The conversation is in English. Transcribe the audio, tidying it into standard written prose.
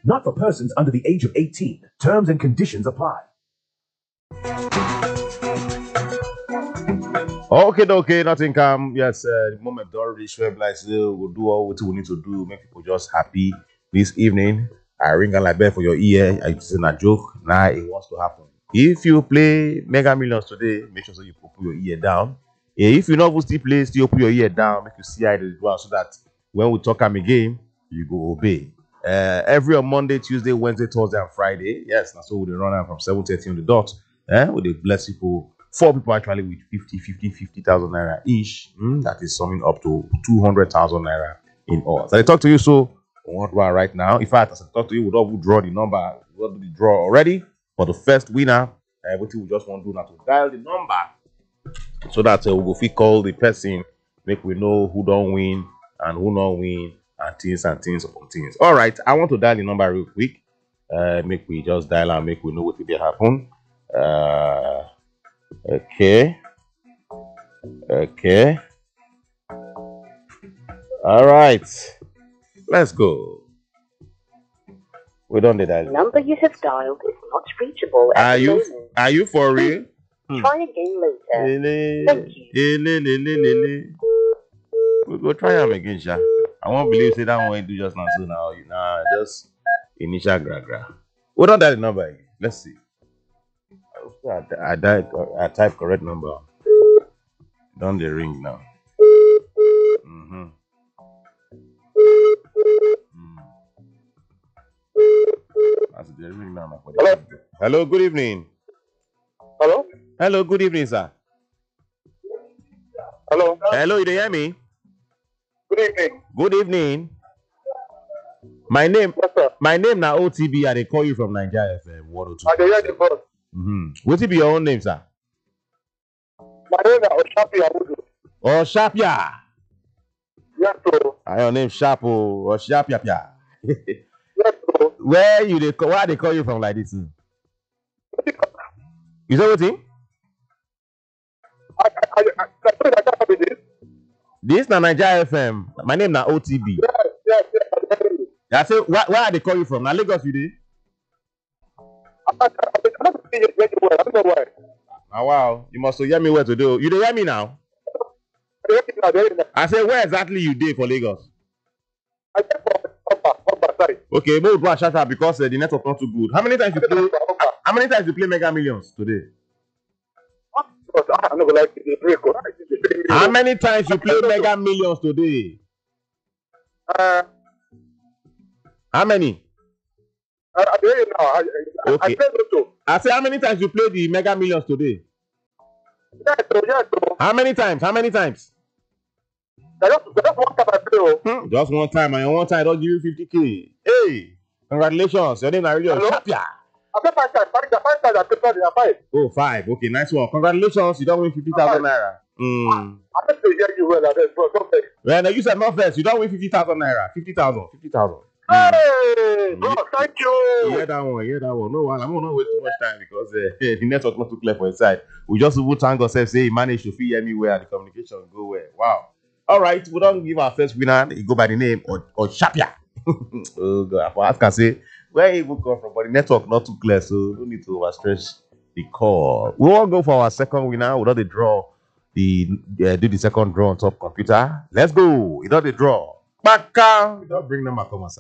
Not for persons under the age of 18. Terms and conditions apply. Okay, nothing come. Yes, the moment don't reach where like we'll do all what we need to do, make people just happy this evening. I ring a light bell for your ear. It's in a joke. Now it wants to happen. If you play Mega Millions today, make sure so you put your ear down. If you know still play, still put your ear down, make you see how it is well, so that when we talk again, you go obey. Every on Monday, Tuesday, Wednesday, Thursday, and Friday. Yes, that's so we run out from 7:30 on the dot. With the bless people. 4 people actually with 50,000 naira each. That is summing up to 200,000 naira in all. So I talk to you right now. In fact, as I talk to you, we don't draw the number. We will do the draw already for the first winner. Everything we just want to do now to dial the number so that we will call the person, make we know who don't win and who not win, and things upon things. All right, I want to dial the number real quick. Make we just dial and make we know what will happen. Okay. All right. Let's go. We don't need that. The number you have dialed is not reachable at the moment. Are you for real? Try again later. Thank you. We go try them again, Sha. I won't believe say that one do just now. So now, just initial gra. We don't dial the number again. Let's see. I type correct number. Don't they ring now? As they ring now. Hello, good evening. Hello, good evening, sir. Hello, you hear me? Good evening. My name now OTB. They call you from Nigeria FM 102. I hear the voice. What will be your own name, sir? My name is Oshapia. Oshapia. Yes, bro. Your name Shapo Oshapia. Yes, bro. Why they call you from like this? You say what thing? This na Nigeria FM. My name na OTB. Yes. I say why are they call you from? Na Lagos you dey? I don't know why. Oh, wow. You must hear me where to do. You dey hear me now? I say where exactly you dey for Lagos? I came from side. Okay, but we'll shout out because the network not too good. How many times you play Mega Millions today? I'm not gonna like the break. How many times you play Mega Millions today? How many? Okay. I say how many times you play the Mega Millions today? Yes. How many times? Just one time I play. Just one time, and one time I don't give you 50K. Hey, congratulations. Your name is really Oshapia. I play 5 times. 5 times I play 5. Oh, 5. Okay, nice one. Congratulations. You don't win 50,000 naira. I have to hear you well, bro. Well, no, you said not first. You don't win 50,000 naira. 50,000. Hey, bro, thank you. You hear that one. No, I'm not waste too much time because the network not too clear for inside. We just will thank ourselves, say he managed to feel anywhere and the communication go well. Wow. All right, we don't give our first winner. He go by the name of Shapia. Oh God, I can say where he will come from, but the network not too clear, so no need to overstretch the call. We won't go for our second winner. We don't do the second draw on top computer. Let's go. We don't the draw. Baka. We don't bring them back.